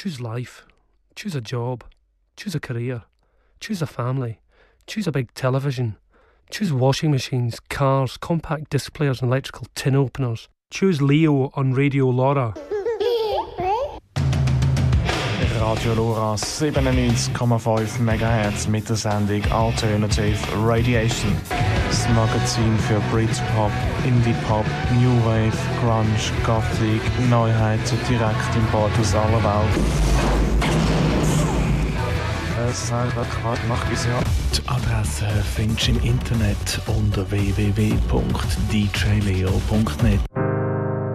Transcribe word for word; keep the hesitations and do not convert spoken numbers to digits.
Choose life. Choose a job. Choose a career. Choose a family. Choose a big television. Choose washing machines, cars, compact disc players and electrical tin openers. Choose Leo on Radio Laura. Radio Laura siebenundneunzig Komma fünf Megahertz mit der Sendung Alternative Radiation. Das Magazin für Britpop, Indie-Pop, New Wave, Grunge, Gothic, Neuheiten direkt im Bord aus aller Welt. Die Adresse findest du im Internet unter w w w punkt d j leo punkt net.